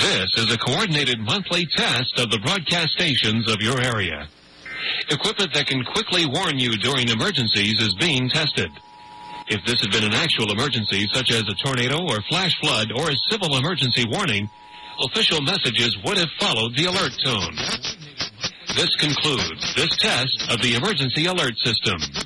This is a coordinated monthly test of the broadcast stations of your area. Equipment that can quickly warn you during emergencies is being tested. If this had been an actual emergency, such as a tornado or flash flood or a civil emergency warning, official messages would have followed the alert tone. This concludes this test of the emergency alert system.